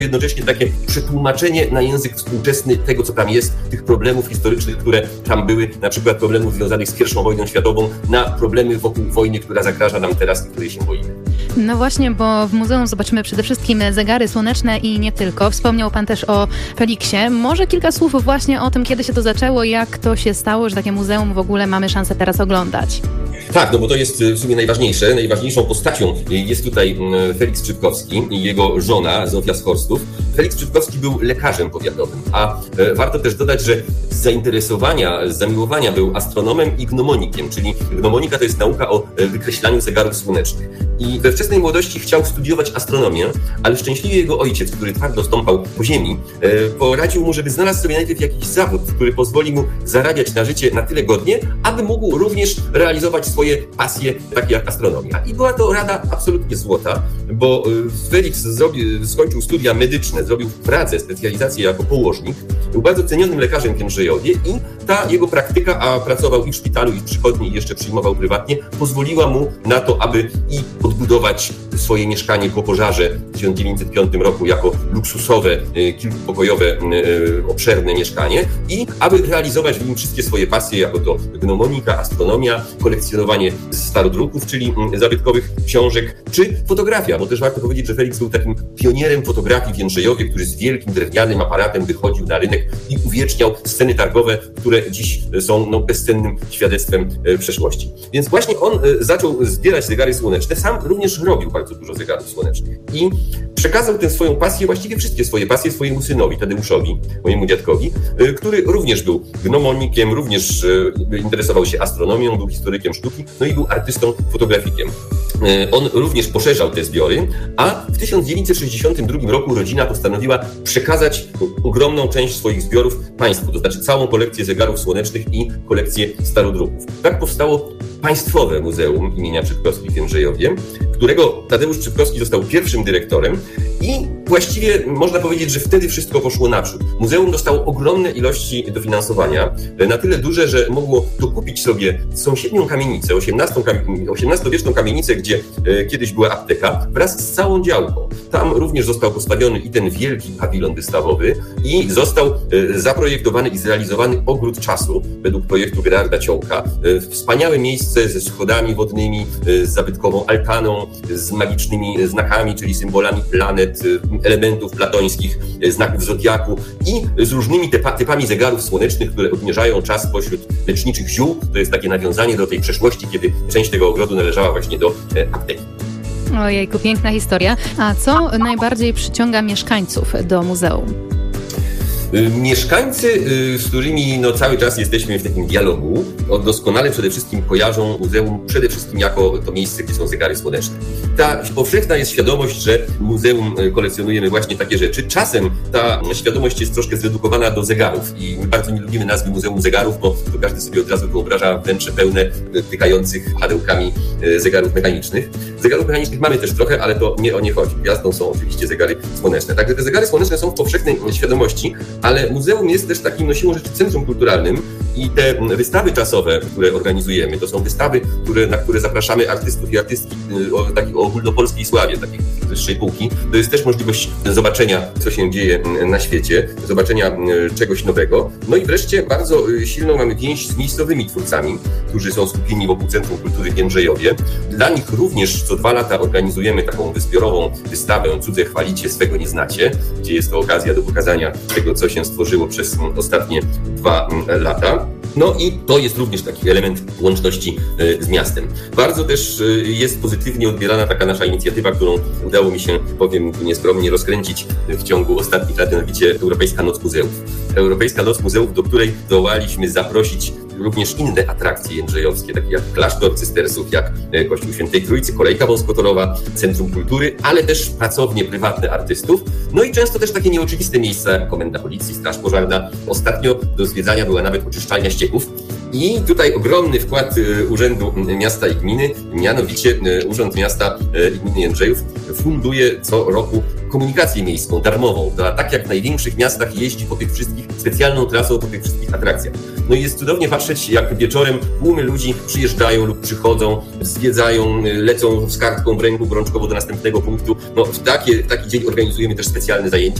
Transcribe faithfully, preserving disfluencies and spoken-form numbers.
jednocześnie takie przetłumaczenie na język współczesny tego, co tam jest, tych problemów historycznych, które tam były, na przykład problemów związanych z pierwszą wojną światową, na problemy wokół wojny, która zagraża nam teraz i której się boimy. No właśnie, bo w muzeum zobaczymy przede wszystkim zegary słoneczne i nie tylko. Wspomniał Pan też o Feliksie. Może kilka słów właśnie o tym, kiedy się to zaczęło, jak to się stało, że takie muzeum w ogóle mamy szansę teraz oglądać. Tak, no bo to jest w sumie najważniejsze. Najważniejszą postacią jest tutaj Feliks Czypkowski i jego żona Zofia z Horstów. Feliks Czypkowski był lekarzem powiatowym, a warto też dodać, że z zainteresowania, z zamiłowania był astronomem i gnomonikiem, czyli gnomonika to jest nauka o wykreślaniu zegarów słonecznych. I we wczesnej młodości chciał studiować astronomię, ale szczęśliwie jego ojciec, który twardo stąpał po ziemi, poradził mu, żeby znalazł sobie najpierw jakiś zawód, który pozwoli mu zarabiać na życie na tyle godnie, aby mógł również realizować swoje pasje, takie jak astronomia. I była to rada absolutnie złota, bo Feliks zrobił, skończył studia medyczne, zrobił w Pradze specjalizację jako położnik, był bardzo cenionym lekarzem w Jędrzejowie i ta jego praktyka, a pracował i w szpitalu, i w przychodni, i jeszcze przyjmował prywatnie, pozwoliła mu na to, aby i odbudować swoje mieszkanie po pożarze w tysiąc dziewięćset piątym roku jako luksusowe, kilkupokojowe, obszerne mieszkanie i aby realizować w nim wszystkie swoje pasje, jako to gnomonika, astronomia, kolekcjonowanie starodruków, czyli zabytkowych książek, czy fotografia, bo też warto powiedzieć, że Feliks był takim pionierem fotografii w Jędrzejowie, który z wielkim drewnianym aparatem wychodził na rynek i uwieczniał sceny targowe, które dziś są no, bezcennym świadectwem przeszłości. Więc właśnie on zaczął zbierać zegary słoneczne, sam również robił bardzo dużo zegarów słonecznych i przekazał tę swoją pasję, właściwie wszystkie swoje pasje swojemu synowi, Tadeuszowi, mojemu dziadkowi, który również był gnomonikiem, również interesował się astronomią, był historykiem sztuki, no i był artystą, fotografikiem. On również poszerzał te zbiory, a w tysiąc dziewięćset sześćdziesiątym drugim roku rodzina postanowiła przekazać ogromną część swoich zbiorów państwu, to znaczy całą kolekcję zegarów słonecznych i kolekcję starodruków. Tak powstało Państwowe Muzeum imienia Czypkowskich w Jędrzejowie, którego Tadeusz Czypkowski został pierwszym dyrektorem i właściwie można powiedzieć, że wtedy wszystko poszło naprzód. Muzeum dostało ogromne ilości dofinansowania, na tyle duże, że mogło dokupić sobie sąsiednią kamienicę, osiemnastowieczną kamienicę, gdzie kiedyś była apteka, wraz z całą działką. Tam również został postawiony i ten wielki pawilon wystawowy i został zaprojektowany i zrealizowany ogród czasu według projektu Gerarda Ciołka. Wspaniałe miejsce ze schodami wodnymi, z zabytkową altaną, z magicznymi znakami, czyli symbolami planet, elementów platońskich, znaków zodiaku i z różnymi typa, typami zegarów słonecznych, które odmierzają czas pośród leczniczych ziół. To jest takie nawiązanie do tej przeszłości, kiedy część tego ogrodu należała właśnie do apteki. Ojejku, piękna historia. A co najbardziej przyciąga mieszkańców do muzeum? Mieszkańcy, z którymi no, cały czas jesteśmy w takim dialogu, doskonale przede wszystkim kojarzą muzeum przede wszystkim jako to miejsce, gdzie są zegary słoneczne. Ta powszechna jest świadomość, że w muzeum kolekcjonujemy właśnie takie rzeczy. Czasem ta świadomość jest troszkę zredukowana do zegarów i my bardzo nie lubimy nazwy Muzeum Zegarów, bo to każdy sobie od razu wyobraża wnętrze pełne tykających hadełkami zegarów mechanicznych. Zegarów mechanicznych mamy też trochę, ale to nie o nie chodzi. Gwiazdą są oczywiście zegary słoneczne. Także te zegary słoneczne są w powszechnej świadomości, ale muzeum jest też takim no, siłą rzeczy centrum kulturalnym i te wystawy czasowe, które organizujemy, to są wystawy, które, na które zapraszamy artystów i artystki o, takich, o ogólnopolskiej sławie, takiej wyższej półki. To jest też możliwość zobaczenia, co się dzieje na świecie, zobaczenia czegoś nowego. No i wreszcie bardzo silną mamy więź z miejscowymi twórcami, którzy są skupieni wokół Centrum Kultury w Jędrzejowie. Dla nich również co dwa lata organizujemy taką zbiorową wystawę Cudze chwalicie, swego nie znacie, gdzie jest to okazja do pokazania tego, co się stworzyło przez ostatnie dwa lata. No i to jest również taki element łączności z miastem. Bardzo też jest pozytywnie odbierana taka nasza inicjatywa, którą udało mi się, powiem nieskromnie, rozkręcić w ciągu ostatnich lat, mianowicie Europejska Noc Muzeów. Europejska Noc Muzeów, do której zdołaliśmy zaprosić również inne atrakcje jędrzejowskie, takie jak klasztor cystersów, jak Kościół Świętej Trójcy, kolejka wąskotorowa, Centrum Kultury, ale też pracownie prywatne artystów. No i często też takie nieoczywiste miejsca, jak Komenda Policji, Straż Pożarna. Ostatnio do zwiedzania była nawet oczyszczalnia ścieków. I tutaj ogromny wkład Urzędu Miasta i Gminy, mianowicie Urząd Miasta i Gminy Jędrzejów funduje co roku komunikację miejską, darmową. To, tak jak w największych miastach jeździ po tych wszystkich, specjalną trasą po tych wszystkich atrakcjach. No i jest cudownie patrzeć, jak wieczorem tłumy ludzi przyjeżdżają lub przychodzą, zwiedzają, lecą z kartką w ręku gorączkowo do następnego punktu. No w, takie, w taki dzień organizujemy też specjalne zajęcia.